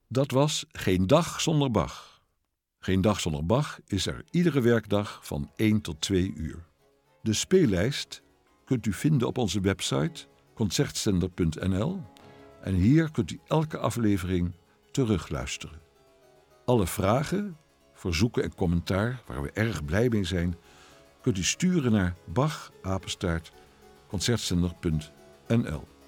Dat was Geen Dag Zonder Bach. Geen Dag Zonder Bach is er iedere werkdag van 1 tot 2 uur. De speellijst kunt u vinden op onze website concertzender.nl en hier kunt u elke aflevering terugluisteren. Alle vragen, verzoeken en commentaar, waar we erg blij mee zijn, kunt u sturen naar bach@concertzender.nl.